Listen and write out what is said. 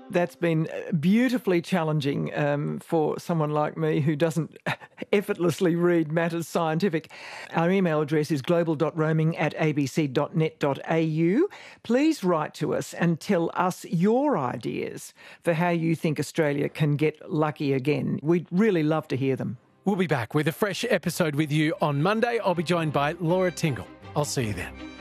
That's been beautifully challenging for someone like me who doesn't effortlessly read matters scientific. Our email address is global.roaming@abc.net.au. Please write to us and tell us your ideas for how you think Australia can get lucky again. We'd really love to hear them. We'll be back with a fresh episode with you on Monday. I'll be joined by Laura Tingle. I'll see you then.